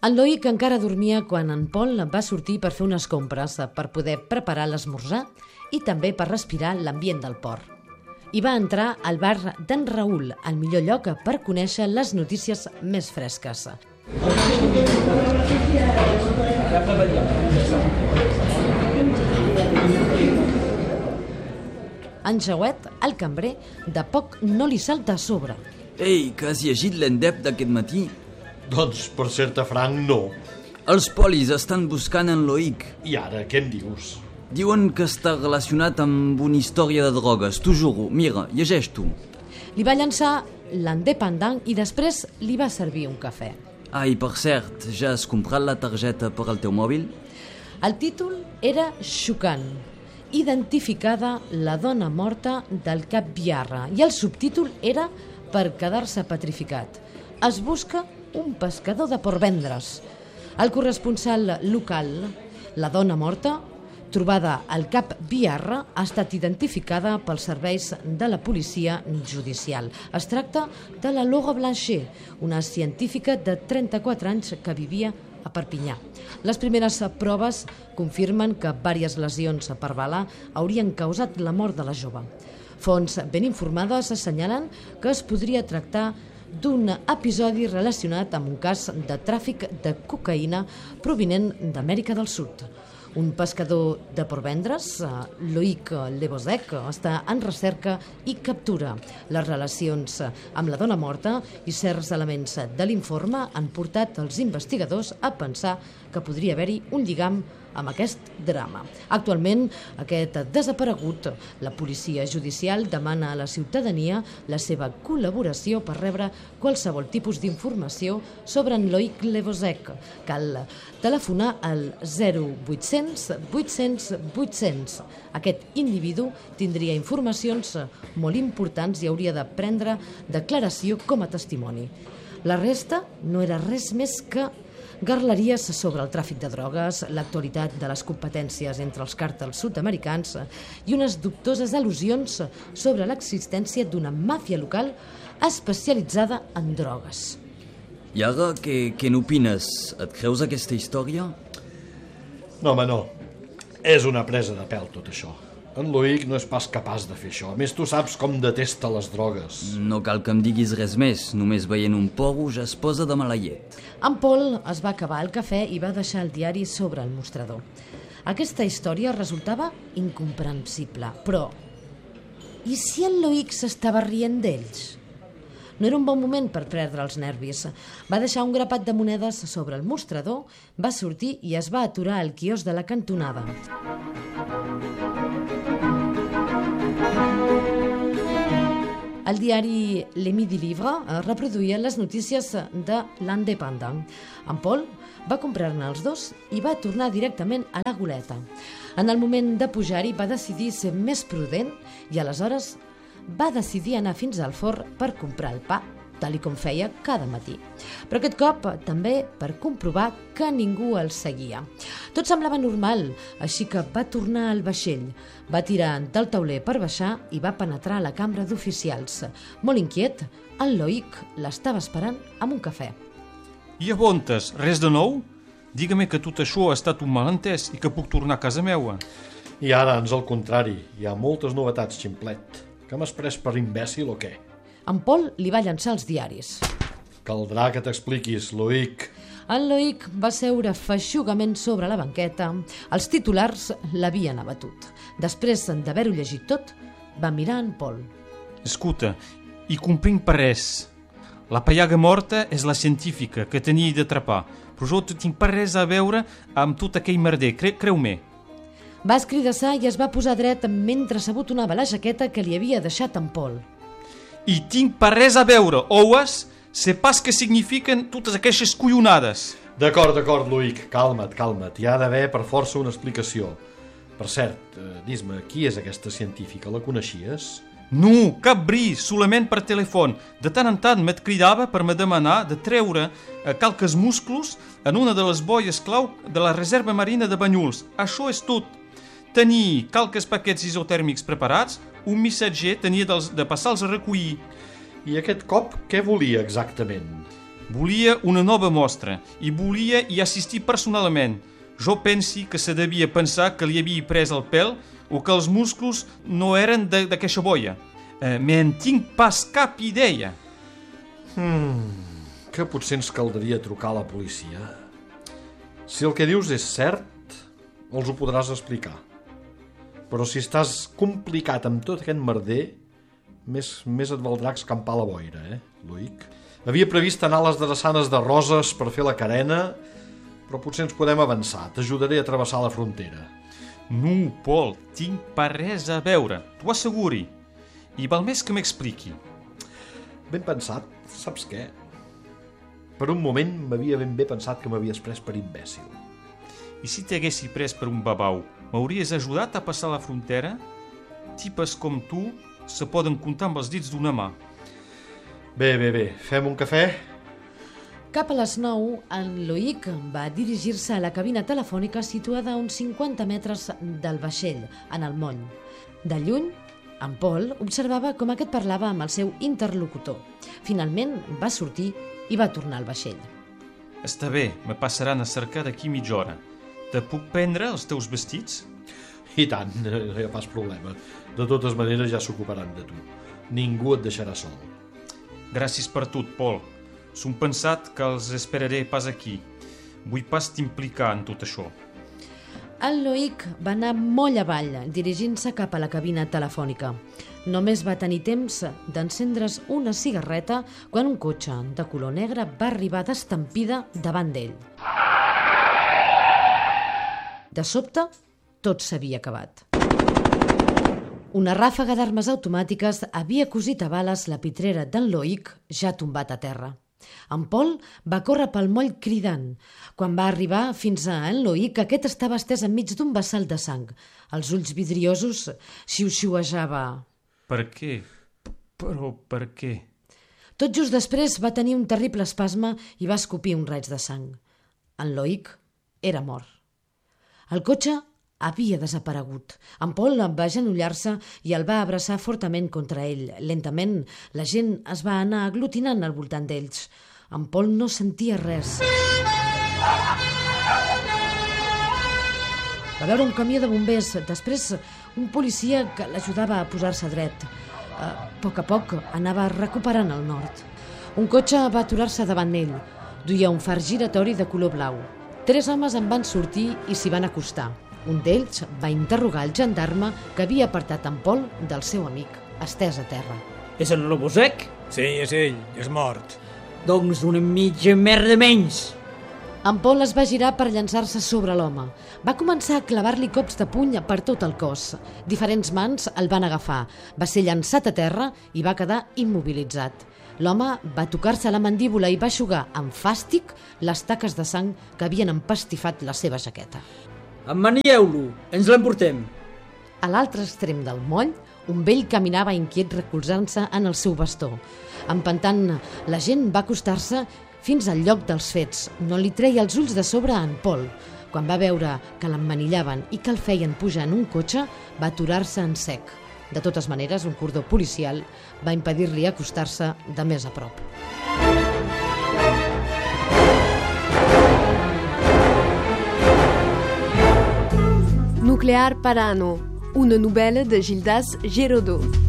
En Loïc encara dormia quan en Paul va sortir per fer unes compres per poder preparar l'esmorzar i també per respirar l'ambient del port. I va entrar al bar d'en Raül, el millor lloc per conèixer les notícies més fresques. En Jauet, el cambrer, de poc no li salta a sobre. Ei, que has llegit l'endep d'aquest matí? Doncs, per ser-te franc, no. Els polis estan buscant en Loïc. I ara, què em dius? Diuen que està relacionat amb una història de drogues, t'ho juro. Mira, llegeix tu. Li va llançar l'independent i després li va servir un cafè. Ai, per cert, ja has comprat la targeta per al teu mòbil? El títol era xocant. Identificada la dona morta del Cap Biarra i el subtítol era per quedar-se petrificat. Es busca un pescador de Portvendres. El corresponsal local, la dona morta, trobada al Cap Biarra, ha estat identificada pels serveis de la policia judicial. Es tracta de la Laura Blanchet, una científica de 34 anys que vivia a Perpinyà. Les primeres proves confirmen que diverses lesions per bala haurien causat la mort de la jove. Fonts ben informades assenyalen que es podria tractar d'un episodi relacionat amb un cas de tràfic de cocaïna provinent d'Amèrica del Sud. Un pescador de Portvendres, Loïc Lebozec, està en recerca i captura. Les relacions amb la dona morta i certs elements de l'informe han portat els investigadors a pensar que podria haver-hi un lligam amb aquest drama. Actualment, aquest desaparegut, la policia judicial demana a la ciutadania la seva col·laboració per rebre qualsevol tipus d'informació sobre en Loïc Lebozec. Cal telefonar al 0800 800 800. Aquest individu tindria informacions molt importants i hauria de prendre declaració com a testimoni. La resta no era res més que garleries sobre el tràfic de drogues, l'actualitat de les competències entre els càrtels sud-americans i unes dubtoses al·lusions sobre l'existència d'una màfia local especialitzada en drogues. I ara, què n'opines? Et creus aquesta història? No, home, no. És una presa de pèl, tot això. En Loïc no és pas capaç de fer això. A més, tu saps com detesta les drogues. No cal que em diguis res més. Només veient un porro ja es posa de mala llet. En Paul es va acabar el cafè i va deixar el diari sobre el mostrador. Aquesta història resultava incomprensible, però... I si en Loïc s'estava rient d'ells? No era un bon moment per perdre els nervis. Va deixar un grapat de monedes sobre el mostrador, va sortir i es va aturar al quiosc de la cantonada. El diari Le Midi Libre reproduïa les notícies de l'Independent. En Paul va comprar-ne els dos i va tornar directament a la goleta. En el moment de pujar-hi va decidir ser més prudent i aleshores va decidir anar fins al forn per comprar el pa, tal com feia cada matí. Però aquest cop també per comprovar que ningú el seguia. Tot semblava normal, així que va tornar al vaixell, va tirar del tauler per baixar i va penetrar a la cambra d'oficials. Molt inquiet, en Loïc l'estava esperant amb un cafè. I a bontes, res de nou? Digue-me que tot això ha estat un malentès i que puc tornar a casa meua. I ara, ans al contrari, hi ha moltes novetats, ximplet. Que m'has pres per imbècil o què? En Paul li va llançar els diaris. Caldrà que t'expliquis, Loïc. En Loïc va seure feixugament sobre la banqueta. Els titulars l'havien abatut. Després d'haver-ho llegit tot, va mirar en Paul. Escolta, i comprenc per res. La pallaga morta és la científica que tenia d'atrapar, però jo no tinc per res a veure amb tot aquell merder, creu-me. Va escridassar i es va posar dret mentre s'abotonava la jaqueta que li havia deixat en Paul. I tinc per res a veure, oues? Sé pas què signifiquen totes aquestes collonades. D'acord, Loïc, calma't. Hi ha d'haver per força una explicació. Per cert, dis-me, qui és aquesta científica? La coneixies? No, cap bri, solament per telèfon. De tant en tant me't cridava per me demanar de treure calques musclos en una de les boies clau de la reserva marina de Banyuls. Això és tot. Tenir calques paquets isotèrmics preparats, un missatger tenia de passar-los a recollir. I aquest cop què volia exactament? Volia una nova mostra i volia hi assistir personalment. Jo pensi que se devia pensar que li havia pres el pèl o que els musclos no eren d'aquesta boia. Me'n tinc pas cap idea. Que potser ens caldria trucar a la policia. Si el que dius és cert, els ho podràs explicar. Però si estàs complicat amb tot aquest merder, més et valdrà escampar la boira, Loïc? Havia previst anar a les drassanes de Roses per fer la carena, però potser ens podem avançar. T'ajudaré a travessar la frontera. No, Pol, tinc per res a veure, t'ho asseguri. I val més que m'expliqui. Ben pensat, saps què? Per un moment m'havia ben bé pensat que m'havies pres per imbècil. I si t'haguessi pres per un babau, m'hauries ajudat a passar la frontera? Tipes com tu se poden comptar amb els dits d'una mà. Bé, fem un cafè? Cap a les 9, en Loïc va dirigir-se a la cabina telefònica situada a uns 50 metres del vaixell, en el moll. De lluny, en Pol observava com aquest parlava amb el seu interlocutor. Finalment va sortir i va tornar al vaixell. Està bé, me passaran a cercar d'aquí mitja hora. Te puc prendre els teus vestits? I tant, no hi ha pas problema. De totes maneres ja s'ocuparan de tu. Ningú et deixarà sol. Gràcies per tot, Pol. Som pensat que els esperaré pas aquí. Vull pas t'implicar en tot això. El Loïc va anar moll avall, dirigint-se cap a la cabina telefònica. Només va tenir temps d'encendre's una cigarreta quan un cotxe de color negre va arribar d'estampida davant d'ell. De sobte, tot s'havia acabat. Una ràfaga d'armes automàtiques havia cosit a bales la pitrera d'en Loïc, ja tombat a terra. En Pol va córrer pel moll cridant. Quan va arribar fins a en Loïc, aquest estava estès enmig d'un vessal de sang. Els ulls vidriosos xiu-xiuejava. Per què? Però per què? Tot just després va tenir un terrible espasme i va escopir un raig de sang. En Loïc era mort. El cotxe havia desaparegut. En Pol va agenollar-se i el va abraçar fortament contra ell. Lentament, la gent es va anar aglutinant al voltant d'ells. En Pol no sentia res. Va veure un camió de bombers, després un policia que l'ajudava a posar-se dret. A poc anava recuperant el nord. Un cotxe va aturar-se davant ell. Duia un far giratori de color blau. 3 homes en van sortir i s'hi van acostar. Un d'ells va interrogar el gendarme que havia apartat en Pol del seu amic, estès a terra. És en Lobosec? Sí, és ell, és mort. Doncs una mitja merda menys. En Pol es va girar per llançar-se sobre l'home. Va començar a clavar-li cops de puny per tot el cos. Diferents mans el van agafar. Va ser llançat a terra i va quedar immobilitzat. L'home va tocar-se la mandíbula i va eixugar amb fàstic les taques de sang que havien empastifat la seva jaqueta. Emmanieu-lo, ens l'emportem. A l'altre extrem del moll, un vell caminava inquiet recolzant-se en el seu bastó. Empantant, la gent va acostar-se fins al lloc dels fets. No li treia els ulls de sobre a en Pol. Quan va veure que l'emmanillaven i que el feien pujar en un cotxe, va aturar-se en sec. De totes maneres, un cordó policial va impedir-li acostar-se de més a prop. Nuclear Parano, una novel·la de Gildas Giraudot.